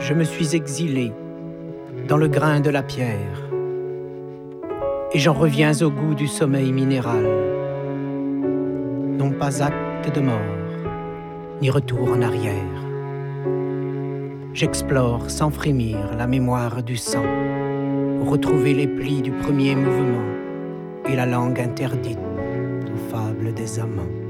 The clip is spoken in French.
Je me suis exilé dans le grain de la pierre, et j'en reviens au goût du sommeil minéral. Non pas acte de mort, ni retour en arrière. J'explore sans frémir la mémoire du sang, pour retrouver les plis du premier mouvement et la langue interdite aux fables des amants.